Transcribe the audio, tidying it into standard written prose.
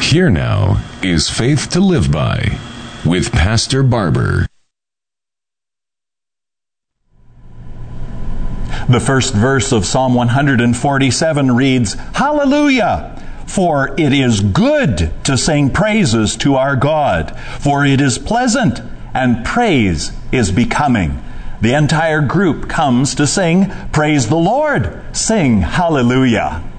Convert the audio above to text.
Here now is Faith to Live By with Pastor Barber. The first verse of Psalm 147 reads, "Hallelujah! For it is good to sing praises to our God, for it is pleasant, and praise is becoming." The entire group comes to sing, "Praise the Lord! Sing hallelujah!"